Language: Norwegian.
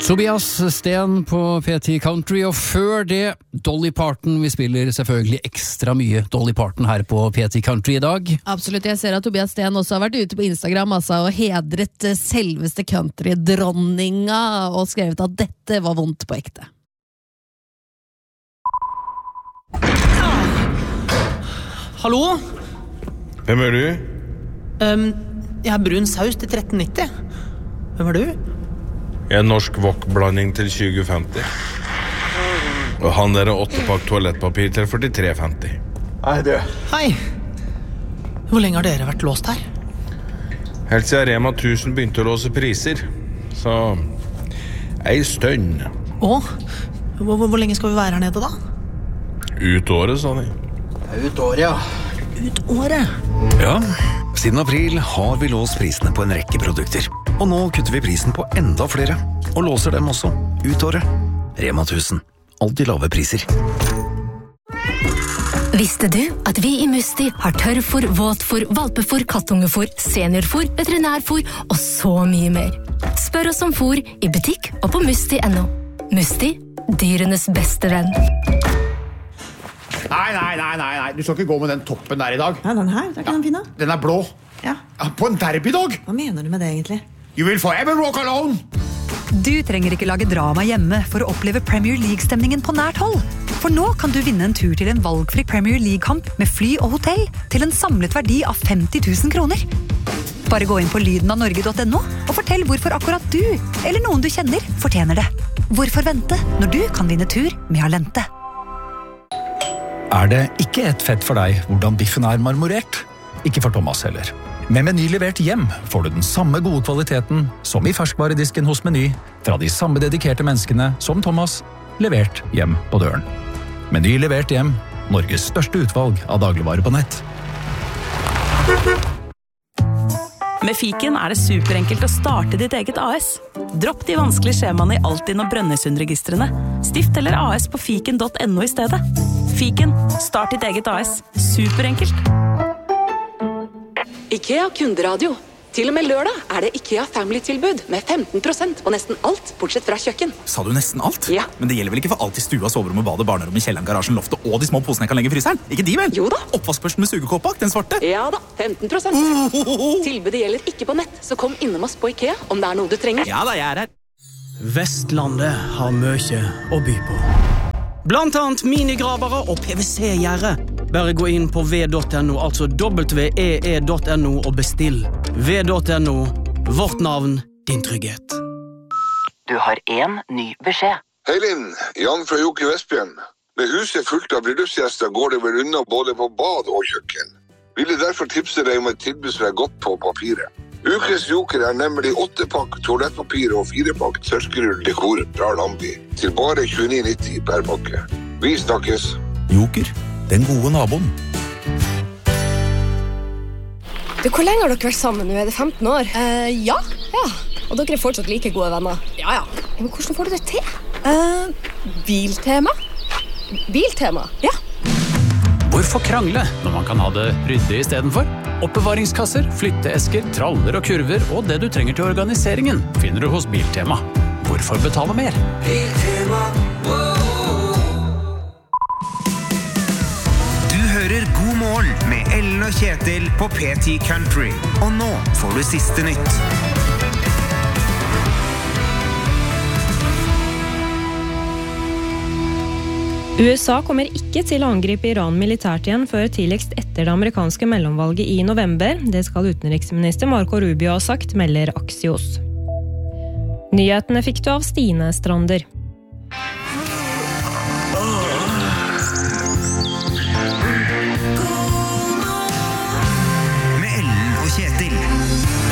Tobias Sten på P10 Country, og før det Dolly Parton. Vi spiller selvfølgelig ekstra mye Dolly Parton her på P10 Country i dag. Absolutt, jeg ser at Tobias Sten også har vært ute på Instagram og hedret selveste country-dronninga og skrevet at dette var vondt på ekte. Hallo? Hvem er du? Jeg brun saus til 13,90. Hvem er du? En norsk wok-blanding til 2050. Og han der 8-pakk toalettpapir til 43,50. Hei, du. Hei. Hvor lenge har dere vært låst her? Helt siden Rema 1000 begynte å låse priser. Så ei stønn. Hvor lenge skal vi være her nede da? Ut året, sa de. Ut året, ja. Ut året? Ja, siden april har vi låst prisene på en rekke produkter. Og nå kutter vi prisen på enda flere, og låser dem også ut året. Rema 1000. Alltid lave priser. Visste du at vi i Musti har tørrfôr, våtfôr, valpefôr, kattungefôr, seniorfôr, veterinærfôr og så mye mer? Spør oss om fôr i butikk og på musti.no. Musti, dyrenes beste venn. Nei, du skal ikke gå med den toppen der i dag. Ja, den her, det er ikke den fine. Den er blå. Ja. På en derbydag. Hva mener du med det egentlig? You will forever walk alone. Du trenger ikke lage drama hjemme for å oppleve Premier League-stemningen på nært hold. For nå kan du vinne en tur til en valgfri Premier League-kamp med fly og hotell til en samlet verdi av 50 000 kroner. Bare gå inn på lydenavnorge.no og fortell hvorfor akkurat du, eller noen du kjenner, fortjener det. Hvorfor vente når du kan vinne tur med Alente? Er det ikke et fett for deg hvordan biffen er marmorert? Ikke for Thomas heller. Med Meny levert hjem får du den samme gode kvaliteten som i ferskvaredisken hos Meny, fra de samme dedikerte menneskene som Thomas, levert hjem på døren. Meny levert hjem, Norges største utvalg av dagligvarer på nett. Med Fiken er det superenkelt å starte ditt eget AS. Dropp de vanskelige skjemaene i Altinn og Brønnøysundregistrene. Stift eller AS på fiken.no i stedet. Fiken, start ditt eget AS. Superenkelt. IKEA kunderadio. Til og med lørdag er det IKEA Family-tilbud med 15% på nesten alt, bortsett fra kjøkken. Sa du nesten alt? Ja. Men det gjelder vel ikke for alt i stua, soverommet, badet, barnerommet, kjelleren, garasjen, loftet og de små posene jeg kan legge i fryseren? Ikke de vel? Jo da. Oppvaskbørsten med sugekåpak, den svarte? Ja da, 15%. Tilbudet gjelder ikke på nett, så kom innom oss på IKEA om det er noe du trenger. Ja da, jeg er her. Vestlandet har mye å by på. Blant annet minigravere og PVC-gjerde. Bare gå inn på v.no, altså www.ee.no og bestill. v.no, vårt navn, din trygghet. Du har en ny beskjed. Hei Linn, Jan fra Joker Vestbjørn. Med huset fullt av bryllupsgjester går det vel unna både på bad og kjøkken. Ville derfor tipse deg om et tilbud som er godt på papiret. Ukes Joker er nemlig 8-pakk toalettpapir og 4-pakk tørkerull dekor fra Lambi til bare 29,90 per pakke. Vi snakkes. Joker, den gode naboen. Hvor lenge har dere vært sammen nå? Er det 15 år? Ja. Og dere er fortsatt like gode venner? Ja. Men hvordan får du det til? Biltema. Biltema? Ja. Hvorfor krangle når man kan ha det ryddig i stedet for? Oppbevaringskasser, flytteesker, traller og kurver og det du trenger til organiseringen finner du hos Biltema. Hvorfor betale mer? Biltema. Du hører God morgen med Ellen og Kjetil på P10 Country. Og nå får du siste nytt. USA kommer ikke til å angripe Iran militært igjen før tidligst etter det amerikanske mellomvalget i november. Det skal utenriksminister Marco Rubio ha sagt, melder Axios. Nyhetene fikk du av Stine Strander.